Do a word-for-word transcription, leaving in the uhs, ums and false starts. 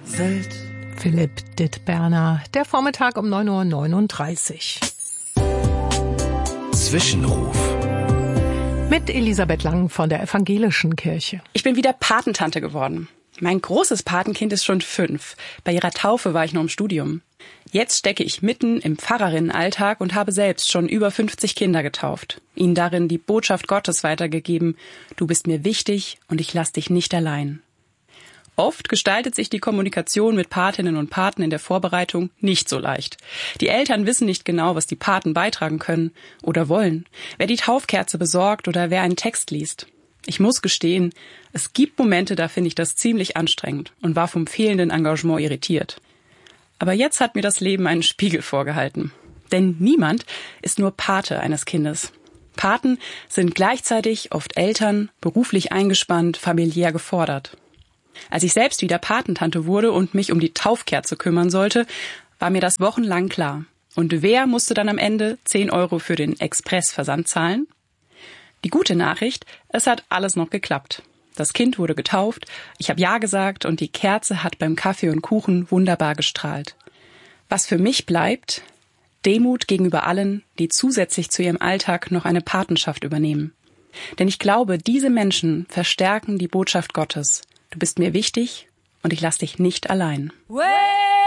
Welt. Philipp Dittberner, der Vormittag um neun Uhr neununddreißig. Zwischenruf. Mit Elisabeth Lang von der Evangelischen Kirche. Ich bin wieder Patentante geworden. Mein großes Patenkind ist schon fünf. Bei ihrer Taufe war ich noch im Studium. Jetzt stecke ich mitten im Pfarrerinnenalltag und habe selbst schon über fünfzig Kinder getauft. Ihnen darin die Botschaft Gottes weitergegeben. Du bist mir wichtig und ich lass dich nicht allein. Oft gestaltet sich die Kommunikation mit Patinnen und Paten in der Vorbereitung nicht so leicht. Die Eltern wissen nicht genau, was die Paten beitragen können oder wollen, wer die Taufkerze besorgt oder wer einen Text liest. Ich muss gestehen, es gibt Momente, da finde ich das ziemlich anstrengend und war vom fehlenden Engagement irritiert. Aber jetzt hat mir das Leben einen Spiegel vorgehalten. Denn niemand ist nur Pate eines Kindes. Paten sind gleichzeitig oft Eltern, beruflich eingespannt, familiär gefordert. Als ich selbst wieder Patentante wurde und mich um die Taufkerze kümmern sollte, war mir das wochenlang klar. Und wer musste dann am Ende zehn Euro für den Expressversand zahlen? Die gute Nachricht, es hat alles noch geklappt. Das Kind wurde getauft, ich habe Ja gesagt und die Kerze hat beim Kaffee und Kuchen wunderbar gestrahlt. Was für mich bleibt? Demut gegenüber allen, die zusätzlich zu ihrem Alltag noch eine Patenschaft übernehmen. Denn ich glaube, diese Menschen verstärken die Botschaft Gottes. Du bist mir wichtig und ich lass dich nicht allein.